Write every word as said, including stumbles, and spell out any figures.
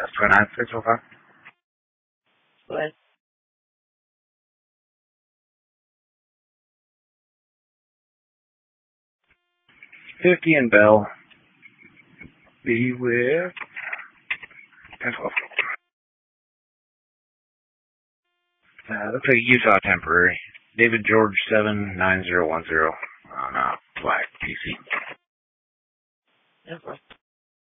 That's twenty-nine six oh five. What? fifty and Bell. Be with ten twelve. Uh, looks like Utah temporary. David George seven nine zero one zero on uh, Black P C. Okay.